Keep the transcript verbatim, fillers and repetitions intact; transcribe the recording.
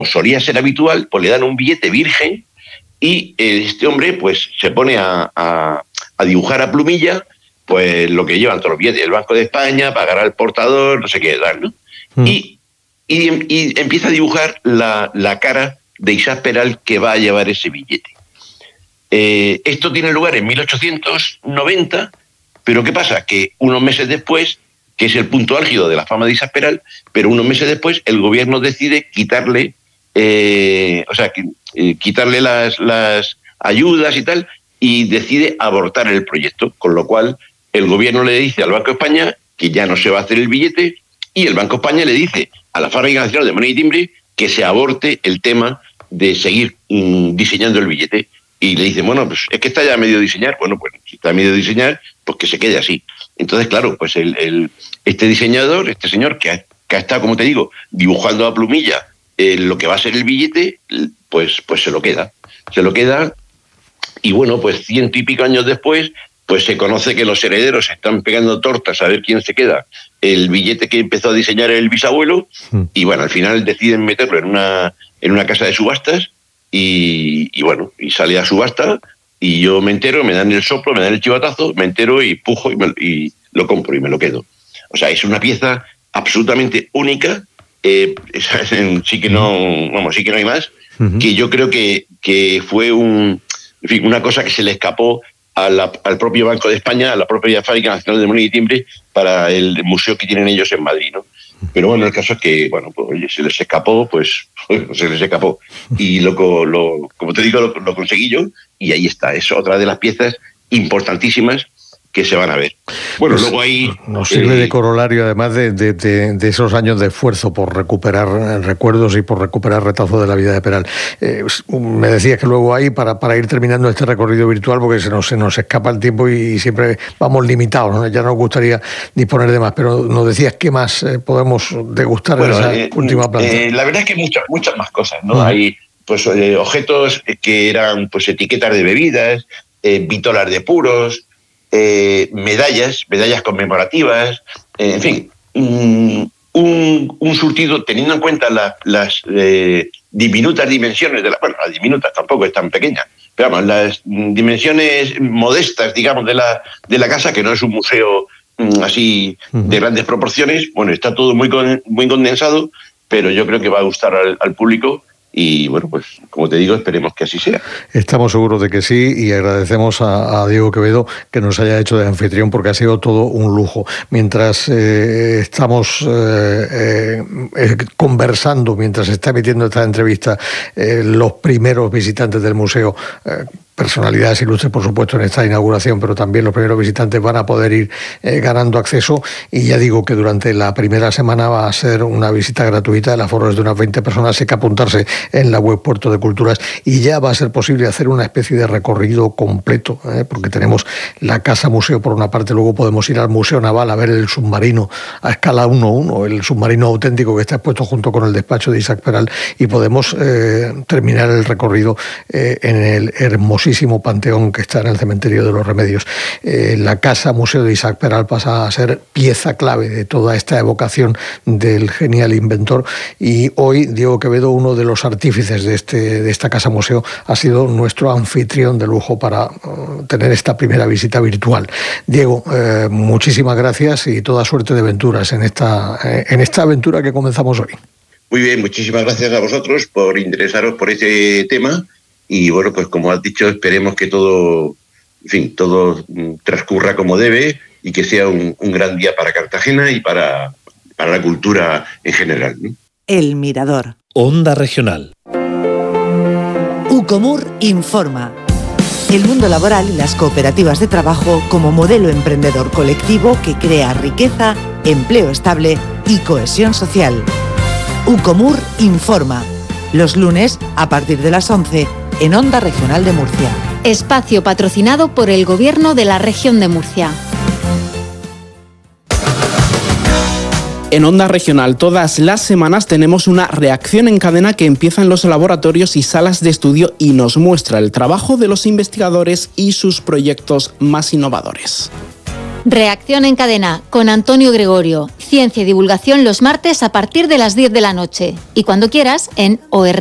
solía ser habitual, pues le dan un billete virgen y este hombre pues se pone a, a, a dibujar a plumilla pues lo que llevan todos los billetes, el Banco de España, pagar al portador, no sé qué tal, ¿no? Mm. Y, y, y empieza a dibujar la, la cara de Isaac Peral que va a llevar ese billete. Eh, esto tiene lugar en mil ochocientos noventa, pero ¿qué pasa? Que unos meses después, que es el punto álgido de la fama de Isaac Peral, pero unos meses después el gobierno decide quitarle, eh, o sea, eh, quitarle las, las ayudas y tal, y decide abortar el proyecto, con lo cual el gobierno le dice al Banco de España que ya no se va a hacer el billete, y el Banco de España le dice a la Fábrica Nacional de Moneda y Timbre que se aborte el tema de seguir mm, diseñando el billete. Y le dicen, bueno, pues es que está ya medio diseñar. Bueno, pues si está medio diseñar, pues que se quede así. Entonces, claro, pues el, el, este diseñador, este señor que ha, que ha estado, como te digo, dibujando a plumilla eh, lo que va a ser el billete, pues, pues se lo queda. Se lo queda y bueno, pues ciento y pico años después, pues se conoce que los herederos están pegando tortas a ver quién se queda el billete que empezó a diseñar el bisabuelo mm. y bueno, al final deciden meterlo en una, en una casa de subastas. Y, y bueno, y sale a subasta y yo me entero, me dan el soplo, me dan el chivatazo, me entero y pujo y, me, y lo compro y me lo quedo. O sea, es una pieza absolutamente única, eh, sí que no, vamos, sí que no hay más, uh-huh. que yo creo que, que fue un, en fin, una cosa que se le escapó a la, al propio Banco de España, a la propia Fábrica Nacional de Moneda y Timbre, para el museo que tienen ellos en Madrid, ¿no? Pero bueno, el caso es que, bueno, pues oye, se les escapó, pues se les escapó. Y lo, lo como te digo, lo, lo conseguí yo y ahí está. Es otra de las piezas importantísimas que se van a ver. Bueno, pues luego ahí... Nos sirve eh, de corolario, además de, de, de, de esos años de esfuerzo por recuperar recuerdos y por recuperar retazos de la vida de Peral. Eh, me decías que luego ahí, para, para ir terminando este recorrido virtual, porque se nos, se nos escapa el tiempo y siempre vamos limitados, ¿no? Ya nos gustaría disponer de más, pero nos decías qué más eh, podemos degustar bueno, en esa eh, última planta. Eh, la verdad es que muchas, muchas más cosas, ¿no? Uh-huh. Hay pues eh, objetos que eran pues etiquetas de bebidas, eh, vítolas de puros, Eh, medallas, medallas conmemorativas, eh, en fin, un, un, un surtido teniendo en cuenta la, las eh, diminutas dimensiones de la, bueno, las diminutas tampoco es tan pequeña, pero vamos, las dimensiones modestas, digamos, de la, de la casa, que no es un museo mm, así uh-huh. de grandes proporciones. Bueno, está todo muy, con, muy condensado, pero yo creo que va a gustar al, al público. Y bueno, pues como te digo, esperemos que así sea. Estamos seguros de que sí y agradecemos a, a Diego Quevedo que nos haya hecho de anfitrión porque ha sido todo un lujo. Mientras eh, estamos eh, eh, conversando, mientras se está emitiendo esta entrevista, eh, los primeros visitantes del museo, eh, personalidades ilustres, por supuesto, en esta inauguración, pero también los primeros visitantes van a poder ir eh, ganando acceso. Y ya digo que durante la primera semana va a ser una visita gratuita. El aforo es de unas veinte personas. Hay que apuntarse en la web Puerto de Culturas y ya va a ser posible hacer una especie de recorrido completo, ¿eh? porque tenemos la Casa Museo por una parte, luego podemos ir al Museo Naval a ver el submarino a escala uno uno, el submarino auténtico que está expuesto junto con el despacho de Isaac Peral, y podemos eh, terminar el recorrido eh, en el hermosísimo panteón que está en el cementerio de los Remedios. Eh, la Casa Museo de Isaac Peral pasa a ser pieza clave de toda esta evocación del genial inventor, y hoy Diego Quevedo, uno de los artífices de, este, de esta Casa Museo, ha sido nuestro anfitrión de lujo para uh, tener esta primera visita virtual. Diego, eh, muchísimas gracias y toda suerte de aventuras en esta, eh, en esta aventura que comenzamos hoy. Muy bien, muchísimas gracias a vosotros por interesaros por este tema. Y bueno, pues como has dicho, esperemos que todo, en fin, todo transcurra como debe y que sea un, un gran día para Cartagena y para, para la cultura en general, ¿no? El Mirador. Onda Regional. Ucomur informa. El mundo laboral y las cooperativas de trabajo como modelo emprendedor colectivo que crea riqueza, empleo estable y cohesión social. Ucomur informa. Los lunes a partir de las once en Onda Regional de Murcia. Espacio patrocinado por el Gobierno de la Región de Murcia. En Onda Regional todas las semanas tenemos una reacción en cadena que empieza en los laboratorios y salas de estudio y nos muestra el trabajo de los investigadores y sus proyectos más innovadores. Reacción en cadena con Antonio Gregorio. Ciencia y divulgación los martes a partir de las diez de la noche. Y cuando quieras en O R.